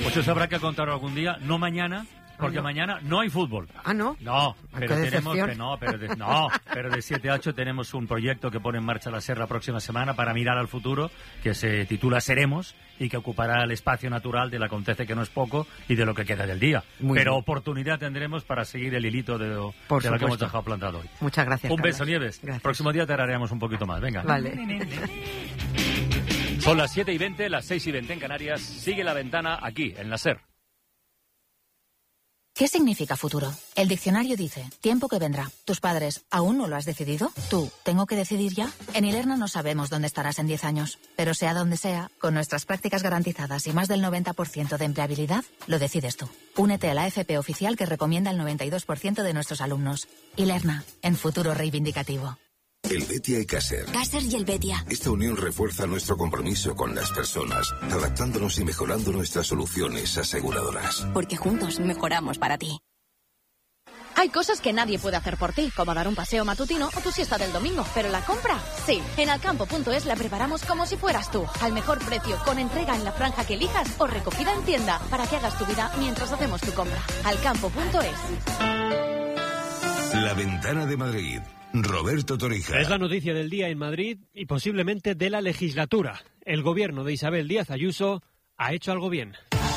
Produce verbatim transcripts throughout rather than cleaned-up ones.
Pues eso habrá que contarlo algún día, no mañana, porque no. mañana no hay fútbol. Ah, ¿no? No, pero Qué tenemos decepción. que no, pero de, no, pero de siete a ocho tenemos un proyecto que pone en marcha la SER la próxima semana para mirar al futuro, que se titula Seremos y que ocupará el espacio natural del acontece que no es poco y de lo que queda del día. Muy pero bien. Oportunidad tendremos para seguir el hilito de, lo, Por de lo que hemos supuesto. dejado plantado hoy. Muchas gracias, Un Carlas. beso, Nieves. Gracias. Próximo día te haremos un poquito más. Venga. Vale. Son las siete y veinte, las seis y veinte en Canarias. Sigue La Ventana aquí, en la SER. ¿Qué significa futuro? El diccionario dice, tiempo que vendrá. ¿Tus padres aún no lo has decidido? ¿Tú, tengo que decidir ya? En Ilerna no sabemos dónde estarás en diez años, pero sea donde sea, con nuestras prácticas garantizadas y más del noventa por ciento de empleabilidad, lo decides tú. Únete a la F P oficial que recomienda el noventa y dos por ciento de nuestros alumnos. Ilerna, en futuro reivindicativo. El Betia y Caser. Caser y el Betia. Esta unión refuerza nuestro compromiso con las personas, adaptándonos y mejorando nuestras soluciones aseguradoras. Porque juntos mejoramos para ti. Hay cosas que nadie puede hacer por ti, como dar un paseo matutino o tu siesta del domingo, pero la compra, sí. En alcampo punto es la preparamos como si fueras tú, al mejor precio, con entrega en la franja que elijas o recogida en tienda, para que hagas tu vida mientras hacemos tu compra. alcampo punto es. La Ventana de Madrid. Roberto Torija. Es la noticia del día en Madrid y posiblemente de la legislatura. El gobierno de Isabel Díaz Ayuso ha hecho algo bien.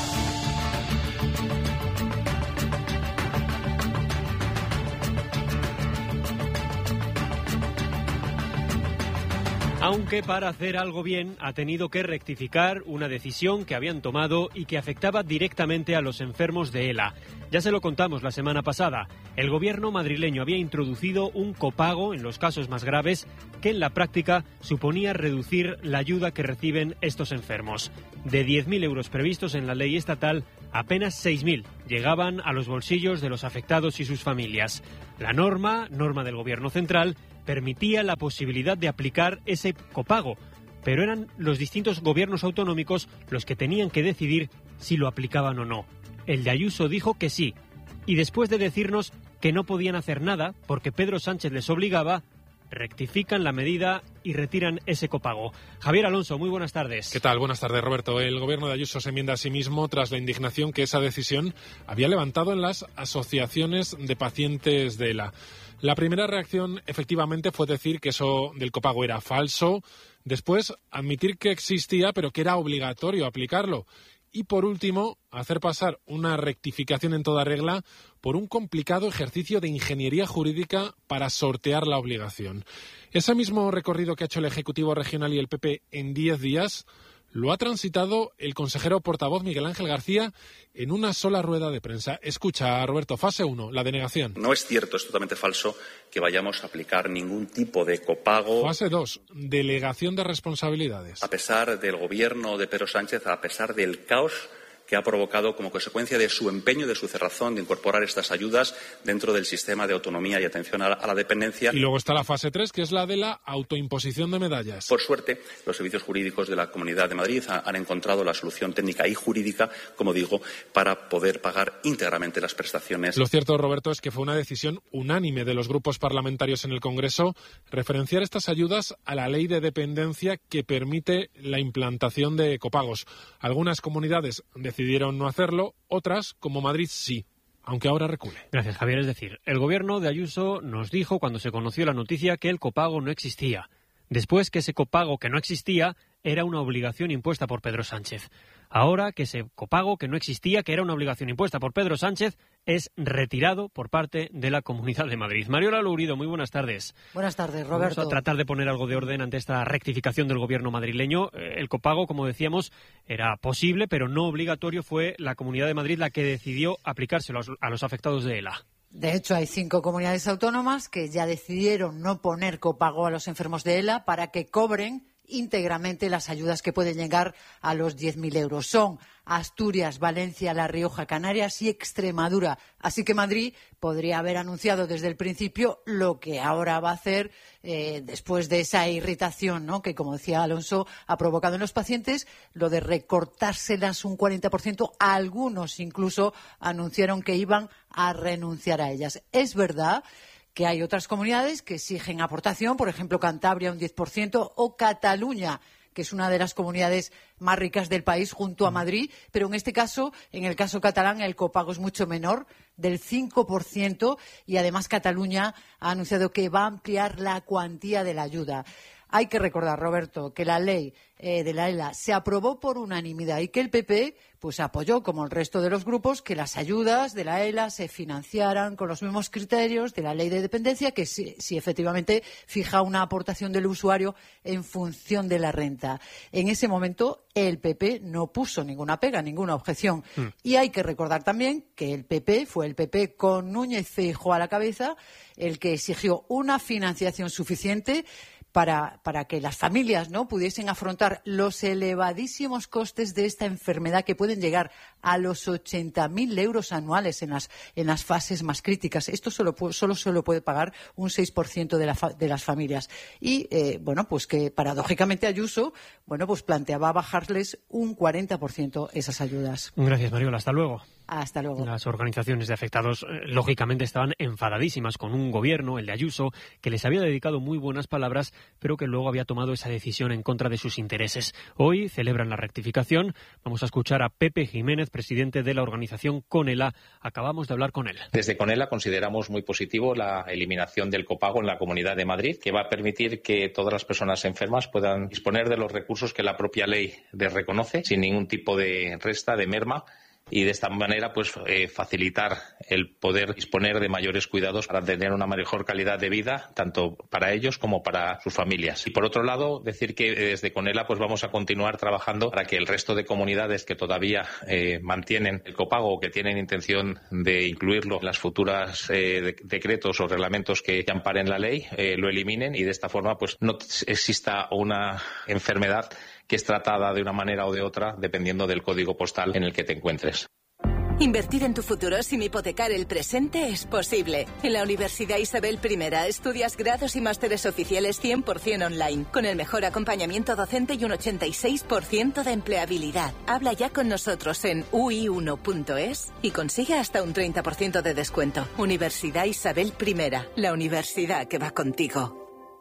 Aunque para hacer algo bien ha tenido que rectificar una decisión que habían tomado y que afectaba directamente a los enfermos de ELA. Ya se lo contamos la semana pasada. El gobierno madrileño había introducido un copago en los casos más graves que en la práctica suponía reducir la ayuda que reciben estos enfermos. De diez mil euros previstos en la ley estatal, apenas seis mil llegaban a los bolsillos de los afectados y sus familias. La norma, norma del gobierno central, permitía la posibilidad de aplicar ese copago, pero eran los distintos gobiernos autonómicos los que tenían que decidir si lo aplicaban o no. El de Ayuso dijo que sí, y después de decirnos que no podían hacer nada porque Pedro Sánchez les obligaba, rectifican la medida y retiran ese copago. Javier Alonso, muy buenas tardes. ¿Qué tal? Buenas tardes, Roberto. El gobierno de Ayuso se enmienda a sí mismo tras la indignación que esa decisión había levantado en las asociaciones de pacientes de ELA. La primera reacción, efectivamente, fue decir que eso del copago era falso. Después, admitir que existía, pero que era obligatorio aplicarlo. Y, por último, hacer pasar una rectificación en toda regla por un complicado ejercicio de ingeniería jurídica para sortear la obligación. Ese mismo recorrido que ha hecho el Ejecutivo Regional y el P P en diez días lo ha transitado el consejero portavoz Miguel Ángel García en una sola rueda de prensa. Escucha, Roberto, fase uno, la denegación. No es cierto, es totalmente falso que vayamos a aplicar ningún tipo de copago. Fase dos, delegación de responsabilidades. A pesar del gobierno de Pedro Sánchez, a pesar del caos que ha provocado como consecuencia de su empeño, de su cerrazón de incorporar estas ayudas dentro del sistema de autonomía y atención a la, a la dependencia. Y luego está la fase tres, que es la de la autoimposición de medallas. Por suerte, los servicios jurídicos de la Comunidad de Madrid ha, han encontrado la solución técnica y jurídica, como digo, para poder pagar íntegramente las prestaciones. Lo cierto, Roberto, es que fue una decisión unánime de los grupos parlamentarios en el Congreso referenciar estas ayudas a la ley de dependencia que permite la implantación de copagos. Algunas comunidades decidieron no hacerlo, otras, como Madrid, sí, aunque ahora recule. Gracias, Javier. Es decir, el gobierno de Ayuso nos dijo cuando se conoció la noticia que el copago no existía. Después que ese copago que no existía era una obligación impuesta por Pedro Sánchez. Ahora que ese copago que no existía, que era una obligación impuesta por Pedro Sánchez, es retirado por parte de la Comunidad de Madrid. Mariola Lourido, muy buenas tardes. Buenas tardes, Roberto. Vamos a tratar de poner algo de orden ante esta rectificación del gobierno madrileño. El copago, como decíamos, era posible, pero no obligatorio. Fue la Comunidad de Madrid la que decidió aplicárselo a los afectados de ELA. De hecho, hay cinco comunidades autónomas que ya decidieron no poner copago a los enfermos de ELA para que cobren íntegramente las ayudas que pueden llegar a los diez mil euros. Son Asturias, Valencia, La Rioja, Canarias y Extremadura. Así que Madrid podría haber anunciado desde el principio lo que ahora va a hacer eh, después de esa irritación, ¿no?, que, como decía Alonso, ha provocado en los pacientes, lo de recortárselas un cuarenta por ciento. Algunos incluso anunciaron que iban a renunciar a ellas. Es verdad que hay otras comunidades que exigen aportación, por ejemplo, Cantabria un diez por ciento o Cataluña, que es una de las comunidades más ricas del país junto a Madrid, pero en este caso, en el caso catalán, el copago es mucho menor, del cinco por ciento, y además Cataluña ha anunciado que va a ampliar la cuantía de la ayuda. Hay que recordar, Roberto, que la ley eh, de la E L A se aprobó por unanimidad y que el P P pues apoyó, como el resto de los grupos, que las ayudas de la E L A se financiaran con los mismos criterios de la ley de dependencia, que si, si efectivamente fija una aportación del usuario en función de la renta. En ese momento el P P no puso ninguna pega, ninguna objeción. Mm. Y hay que recordar también que el P P fue el P P con Núñez Feijóo a la cabeza el que exigió una financiación suficiente Para, para que las familias no pudiesen afrontar los elevadísimos costes de esta enfermedad, que pueden llegar a los ochenta mil euros anuales en las, en las fases más críticas. Esto solo, solo se lo puede pagar un seis por ciento de, la, de las familias. Y, eh, bueno, pues que paradójicamente Ayuso, bueno, pues planteaba bajarles un cuarenta por ciento esas ayudas. Gracias, Mariola. Hasta luego. Hasta luego. Las organizaciones de afectados, eh, lógicamente, estaban enfadadísimas con un gobierno, el de Ayuso, que les había dedicado muy buenas palabras, pero que luego había tomado esa decisión en contra de sus intereses. Hoy celebran la rectificación. Vamos a escuchar a Pepe Jiménez, presidente de la organización CONELA. Acabamos de hablar con él. Desde CONELA consideramos muy positivo la eliminación del copago en la Comunidad de Madrid, que va a permitir que todas las personas enfermas puedan disponer de los recursos que la propia ley les reconoce, sin ningún tipo de resta, de merma, y de esta manera pues eh, facilitar el poder disponer de mayores cuidados para tener una mejor calidad de vida, tanto para ellos como para sus familias. Y por otro lado, decir que desde CONELA pues vamos a continuar trabajando para que el resto de comunidades que todavía eh, mantienen el copago o que tienen intención de incluirlo en las futuras eh, de, decretos o reglamentos que amparen la ley, eh, lo eliminen, y de esta forma pues no exista una enfermedad que es tratada de una manera o de otra dependiendo del código postal en el que te encuentres. Invertir en tu futuro sin hipotecar el presente es posible. En la Universidad Isabel I estudias grados y másteres oficiales cien por ciento online, con el mejor acompañamiento docente y un ochenta y seis por ciento de empleabilidad. Habla ya con nosotros en u i uno punto es y consigue hasta un treinta por ciento de descuento. Universidad Isabel I, la universidad que va contigo.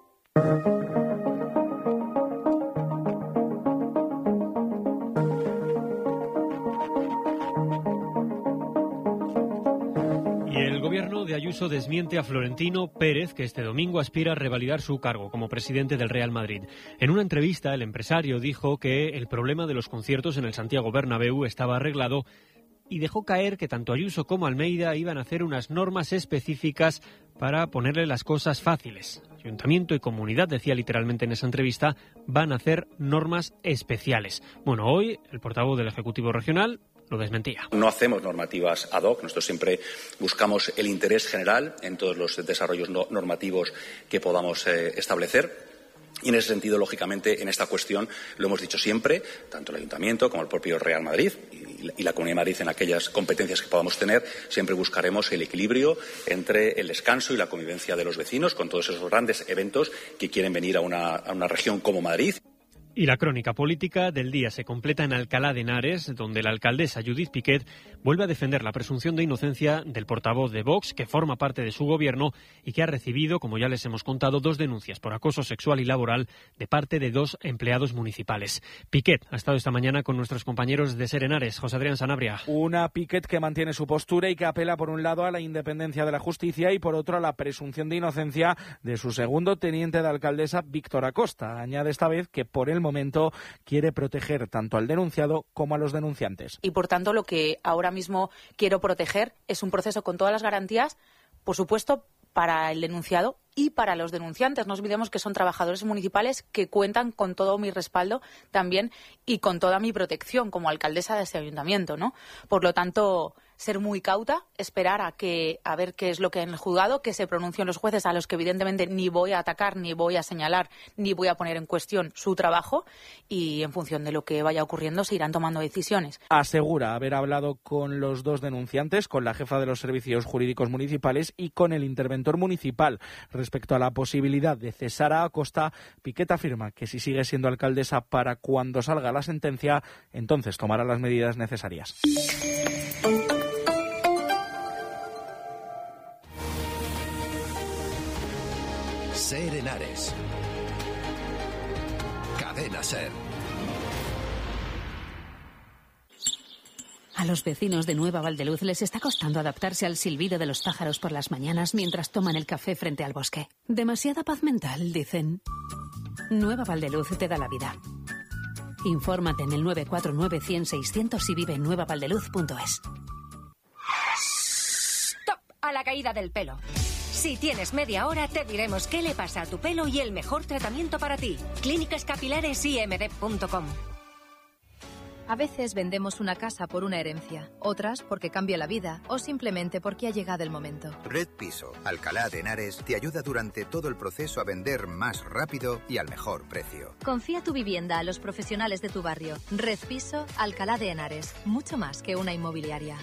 De Ayuso desmiente a Florentino Pérez, que este domingo aspira a revalidar su cargo como presidente del Real Madrid. En una entrevista, el empresario dijo que el problema de los conciertos en el Santiago Bernabéu estaba arreglado y dejó caer que tanto Ayuso como Almeida iban a hacer unas normas específicas para ponerle las cosas fáciles. Ayuntamiento y comunidad, decía literalmente en esa entrevista, van a hacer normas especiales. Bueno, hoy el portavoz del Ejecutivo Regional lo desmentía. No hacemos normativas ad hoc, nosotros siempre buscamos el interés general en todos los desarrollos no normativos que podamos eh, establecer. Y en ese sentido, lógicamente, en esta cuestión lo hemos dicho siempre, tanto el Ayuntamiento como el propio Real Madrid y la Comunidad de Madrid, en aquellas competencias que podamos tener, siempre buscaremos el equilibrio entre el descanso y la convivencia de los vecinos con todos esos grandes eventos que quieren venir a una, a una región como Madrid. Y la crónica política del día se completa en Alcalá de Henares, donde la alcaldesa Judith Piquet vuelve a defender la presunción de inocencia del portavoz de Vox, que forma parte de su gobierno y que ha recibido, como ya les hemos contado, dos denuncias por acoso sexual y laboral de parte de dos empleados municipales. Piquet ha estado esta mañana con nuestros compañeros de SER Henares. José Adrián Sanabria. Una Piquet que mantiene su postura y que apela por un lado a la independencia de la justicia y por otro a la presunción de inocencia de su segundo teniente de alcaldesa, Víctor Acosta. Añade esta vez que por el momento quiere proteger tanto al denunciado como a los denunciantes. Y por tanto lo que ahora mismo quiero proteger es un proceso con todas las garantías, por supuesto, para el denunciado y para los denunciantes. No olvidemos que son trabajadores municipales que cuentan con todo mi respaldo también y con toda mi protección como alcaldesa de este ayuntamiento, ¿no? Por lo tanto, ser muy cauta, esperar a que a ver qué es lo que hay en el juzgado, que se pronuncien los jueces, a los que evidentemente ni voy a atacar, ni voy a señalar, ni voy a poner en cuestión su trabajo, y en función de lo que vaya ocurriendo se irán tomando decisiones. Asegura haber hablado con los dos denunciantes, con la jefa de los servicios jurídicos municipales y con el interventor municipal. Respecto a la posibilidad de cesar a Acosta, Piquet afirma que si sigue siendo alcaldesa para cuando salga la sentencia, entonces tomará las medidas necesarias. SER Henares. Cadena Cadena SER. A los vecinos de Nueva Valdeluz les está costando adaptarse al silbido de los pájaros por las mañanas mientras toman el café frente al bosque. Demasiada paz mental, dicen. Nueva Valdeluz te da la vida. Infórmate en el nueve cuatro nueve, cien, seiscientos y vive en nueva valdeluz punto es. ¡Stop! A la caída del pelo. Si tienes media hora, te diremos qué le pasa a tu pelo y el mejor tratamiento para ti. Clínicas Capilares I M D punto com. A veces vendemos una casa por una herencia, otras porque cambia la vida o simplemente porque ha llegado el momento. Red Piso, Alcalá de Henares, te ayuda durante todo el proceso a vender más rápido y al mejor precio. Confía tu vivienda a los profesionales de tu barrio. Red Piso, Alcalá de Henares. Mucho más que una inmobiliaria.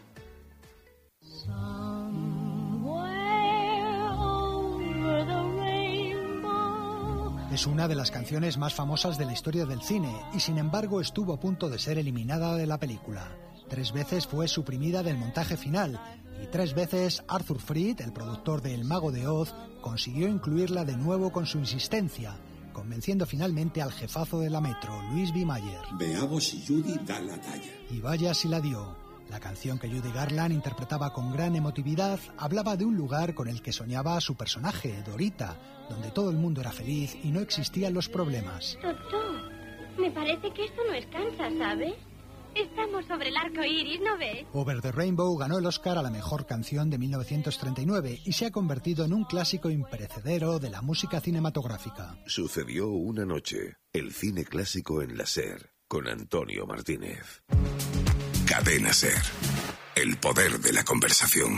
Es una de las canciones más famosas de la historia del cine y sin embargo estuvo a punto de ser eliminada de la película. Tres veces fue suprimida del montaje final y tres veces Arthur Freed, el productor de El Mago de Oz, consiguió incluirla de nuevo con su insistencia, convenciendo finalmente al jefazo de la Metro, Louis B. Mayer. Veamos si Judy da la talla. Y vaya si la dio. La canción que Judy Garland interpretaba con gran emotividad hablaba de un lugar con el que soñaba su personaje, Dorita, donde todo el mundo era feliz y no existían los problemas. Doctor, me parece que esto no es Kansas, ¿sabes? Estamos sobre el arco iris, ¿no ves? Over the Rainbow ganó el Oscar a la mejor canción de mil novecientos treinta y nueve y se ha convertido en un clásico imperecedero de la música cinematográfica. Sucedió una noche, el cine clásico en la SER, con Antonio Martínez. Cadena SER, el poder de la conversación.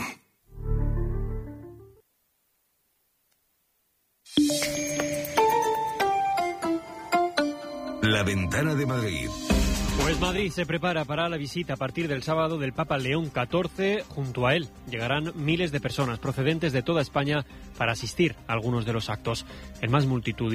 La Ventana de Madrid. Pues Madrid se prepara para la visita a partir del sábado del Papa León catorce. Junto a él llegarán miles de personas procedentes de toda España para asistir a algunos de los actos. El más multitudinario